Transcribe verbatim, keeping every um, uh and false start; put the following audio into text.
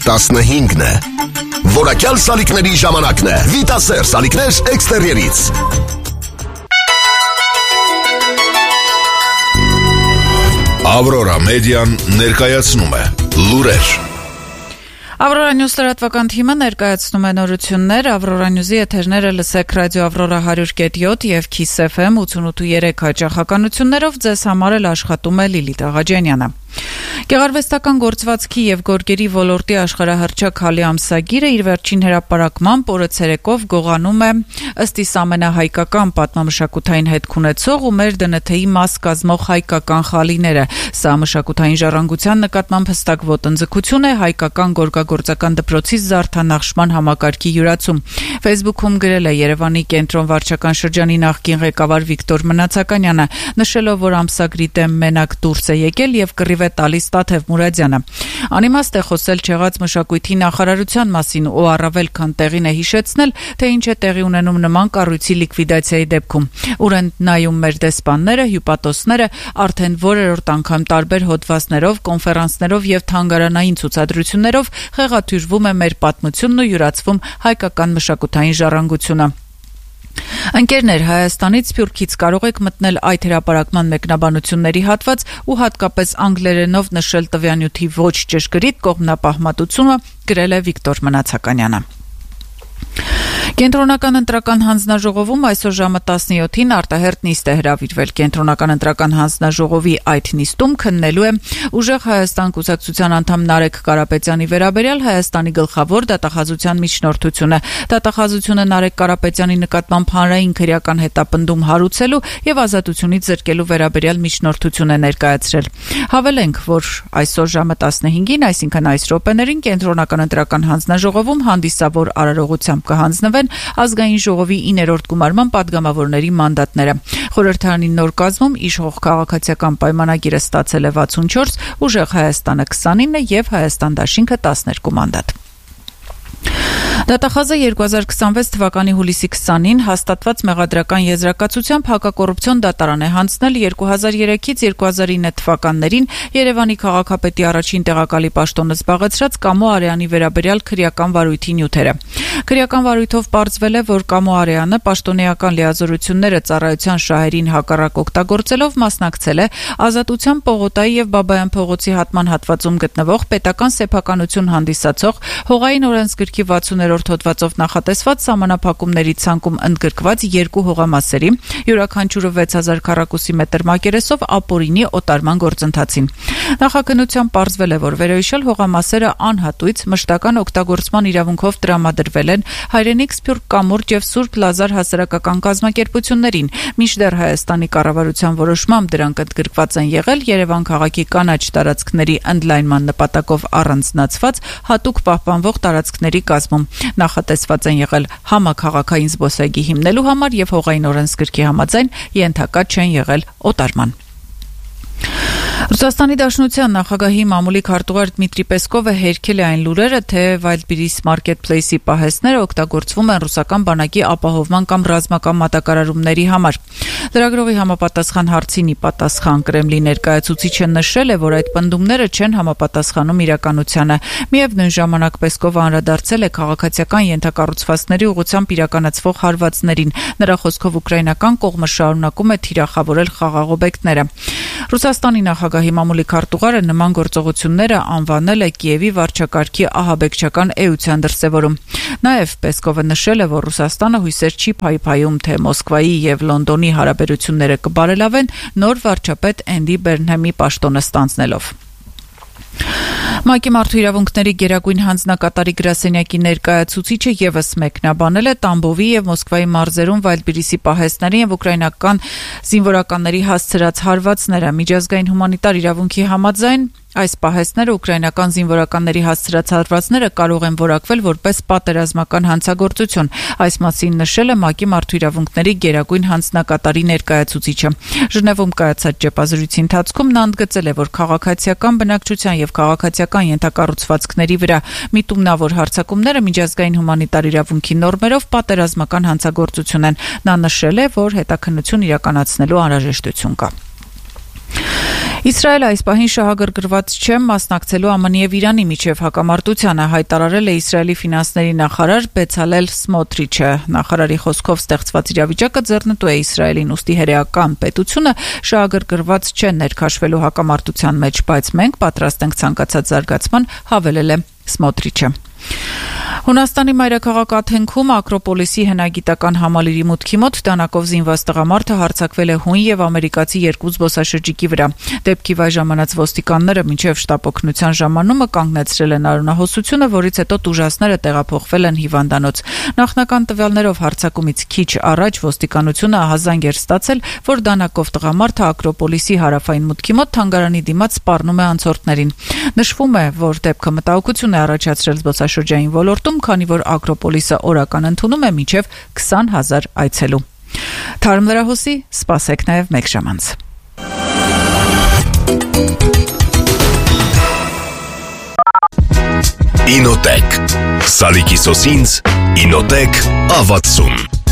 տասնհինգն է։ Որակյալ սալիկների ժամանակն է։ Վիտասեր սալիկներ էքստերիերից։ Ավրորա մեդիան ներկայացնում է լուրեր։ Ավրորա Նյուզ լրատվական թիմը ներկայացնում է նորություններ։ Ավրորա Նյուզի եթերները լսեք ռադիո Ավրորա one oh point seven եւ Kiss F M ութանասուն ու երեք հաճախականություններով։ Ձեզ համար էլ աշխատում է Լիլիթ Աղաջանյանը։ Գեղարվեստական գործվածքի եւ գորգերի ոլորտի աշխարհահռչակ Հալի ամսագիրը իր վերջին հրապարակմամբ օրը ցերեկով գողանում է ըստ իս ամենահայկական պատմամշակութային հետք ունեցող ու մեր դն թ-ի մաս կազմող հայկական խալիները։ Սա մշակութային ժառանգության նկատմամբ հստակ ոտնձգություն է հայկական գորգագործական դպրոցի զարդանախշման համակարգի յուրացում։ Facebook-ում գրել է Երևանի կենտրոն վարչական շրջանի նախկին ղեկավար Վիկտոր Մնացականյանը, նշելով, որ ամսագրի դեմ մենակ դուրս է եկել եւ կռիվ է տալիս Տաթև Մուրադյանը։ Անիմաստ է խոսել չեղած մշակույթի նախարարության մասին ու առավել քան տեղին է հիշեցնել, թե ինչ է տեղի ունենում նման կառույցի լիկվիդացիայի դեպքում։ Ուր են նայում մեր դեսպանները, հյուպատոսները, արդեն որերորդ անգամ տարբեր հոդվածներով, կոնֆերանսներով եւ թանգարանային ցուցադրություններով խեղաթյուրվում է մեր պատմությունն ու յուրացվում հայկական մշակութային ժառանգությունը։ Ընկերներ, Հայաստանից Սփյուռքից կարող եք մտնել այդ հրապարակման մեկնաբանությունների հատված ու հատկապես անգլերենով նշել տվյալնյութի ոչ ճշգրիտ կողմնապահմատությունը, գրել է Վիկտոր Մնացականյանը։ Կենտրոնական ընտրական հանձնաժողովում այսօր ժամը տասնյոթին արտահերթ նիստ է հրավիրվել։ Կենտրոնական ընտրական հանձնաժողովի այդ նիստում քննելու է Ուժեղ Հայաստան կուսակցության անդամ Նարեկ Կարապետյանի վերաբերյալ Հայաստանի գլխավոր դատախազության միջնորդությունը։ Դատախազությունը Նարեկ Կարապետյանի նկատմամբ հանրային քրեական հետապնդում հարուցելու եւ ազատությունից զրկելու վերաբերյալ միջնորդություն է ներկայացրել։ Հավելենք, որ այսօր ժամը տասնհինգին, այսինքն այս րոպեներին Կենտրոնական ընտրական հանձնաժողովում հանդիսավոր արարողությամբ կհանձնվեն ազգային ժողովի իններորդ գումարման падգամավորների մանդատները։ Խորհրդարանի նոր կազմում իշխող քաղաքացիական պայմանագիրը ստացել է վաթսունչորս, Ուժեղ Հայաստանը քսանինը եւ Հայաստան դաշինքը տասներկու մանդատ։ Դատախազը երկու հազար քսանվեց թվականի հուլիսի քսանին հաստատված մեղադրական եզրակացությամբ հակակոռուպցիոն դատարան է հանձնել երկու հազար երեքից երկու հազար ինը թվականներին Երևանի քաղաքապետի առաջին տեղակալի պաշտոնը զբաղեցրած Կամո Արեյանի վերաբերյալ քրեական վարույթի նյութերը։ Քրեական վարույթով պարզվել է, որ Կամո Արեյանը պաշտոնեական լիազորությունները ծառայության շահերին հակառակ օգտագործելով մասնակցել է Ազատության պողոտայի եւ Բաբայան փողոցի հատման հատվածում գտնվող պետական սեփականություն հանդիսացող հողային օրենսգրքի վաթսուներորդ հոդվածով նախատեսված սահմանափակումների ցանկում ընդգրկված երկու հողամասերի յուրաքանչյուրը վեց հազար քառակուսի մետր մակերեսով ապօրինի օտարման գործընթացին։ Նախաքննությամբ պարզվել է, որ վերոհիշել հողամասերը անհատույց մշտական օգտագործման իրավունքով տրամադրվել են Հայրենիք Սփյուռք Կամուրջ եւ Սուրբ Լազար հասարակական կազմակերպություններին, մինչդեռ Հայաստանի կառավարության որոշմամբ դրանք ընդգրկված են եղել Երևան քաղաքի կանաչ տարածքների ընդլայնման նպատակով առանձնացված հատուկ պահպանվող տարածքների կազմում։ Նախատեսված են եղել համաքաղաքային զբոսայգի հիմնելու համար եւ հողային օրենսգրքի համաձայն ենթակա չեն եղել օտարման։ Ռուսաստանի Դաշնության նախագահի մամուլի քարտուղար Դմիտրի Պեսկովը հերքել է այն լուրերը, թե Wildberries Marketplace-ի պահեստները օգտագործվում են ռուսական բանակի ապահովման կամ ռազմական մատակարարումների համար։ Լրագրողի համապատասխան հարցին ի պատասխան Կրեմլի ներկայացուցիչը նշել է, որ այդ պնդումները չեն համապատասխանում իրականությանը։ Միևնույն ժամանակ Պեսկովը անդրադարձել է քաղաքացիական ենթակառուցվածքների ուղղությամբ իրականացվող հարվածներին։ Նրա խոսքով ուկրաինական կողմը շարունակում է թիրախավորել խաղաղ օբյեկտները։ Ռուսաստանի նախագահի մամուլի քարտուղարը նման գործողությունները անվանել է Կիևի վարչակարգի ահաբեկչական էության դրսևորում։ Նաև Պեսկովը նշել է, որ Ռուսաստանը հույսեր չի փայփայում, թե Մոսկվայի եւ Լոնդոնի հարաբերությունները կբարելավեն նոր վարչապետ Էնդի Բերնհեմի պաշտոնը ստանձնելով։ ՄԱԿ-ի մարդու իրավունքների գերագույն հանձնակատարի գրասենյակի ներկայացուցիչը եւս մեկնաբանել է Տամբովի եւ Մոսկվայի մարզերում Wildberries-ի պահեստների եւ ուկրաինական զինվորականների հասցրած հարվածները։ Միջազգային հումանիտար իրավունքի համաձայն այս պահեստները ուկրաինական զինվորականների հասցրած հարվածները կարող են որակվել որպես պատերազմական հանցագործություն։ Այս մասին նշել է ՄԱԿ-ի մարդու իրավունքների գերագույն հանձնակատարի ներկայացուցիչը։ Ժնևում կայացած ճեպազրույցի ընթացքում նա ընդգծել է, որ քաղաքացիական բնակչության եւ քաղաքացիական ենթակառուցվածքների վրա միտումնավոր հարձակումները միջազգային հումանիտար իրավունքի նորմերով պատերազմական հանցագործություն են։ Նա նշել է, որ հետաքննություն իրականացնելու անհրաժեշտություն կա։ Իսրայելը այս պահին շահագրգռված չէ մասնակցելու ԱՄՆ-ի եւ Իրանի միջև հակամարտությանը, հայտարարել է Իսրայելի ֆինանսների նախարար Բեցալել Սմոտրիչը։ Նախարարի խոսքով ստեղծված իրավիճակը ձեռնտու է Իսրայելին, ուստի հրեական պետությունը շահագրգռված չէ ներքաշվելու հակամարտության մեջ, բայց մենք պատրաստ ենք ցանկացած զարգացման, հավելել է Սմոտրիչը։ Հունաստանի մայրաքաղաք Աթենքում Ակրոպոլիսի հնագիտական համալիրի մուտքի մոտ տանակով զինված տղամարդը հարձակվել է հույն եւ ամերիկացի երկու զբոսաշրջիկի վրա։ Դեպքի վայժամանած ոստիկանները մինչև շտապօգնության ժամանումը կանգնեցրել են արունահոսությունը, որից հետո տուժածները տեղափոխվել են հիվանդանոց։ Նախնական տվյալներով հարձակումից քիչ առաջ ոստիկանությունը ահազանգ էր ստացել, որ դանակով տղամարդը Ակրոպոլիսի հարավային մուտքի մոտ թանգարանի դիմաց սպառնում է անցորդներին։ Նշվում է, որ դեպքը մտահոգություն է առաջացրել զբոսաշրջային ոլորտում, քանի որ Ակրոպոլիսը օրական ընդունում է մինչև քսան հազար այցելու։ Թարմ լրահոսի սպասեք նաև մեկ ժամ անց։ Ինոտեք Սալիկի սոսինց Ինոտեք ավացում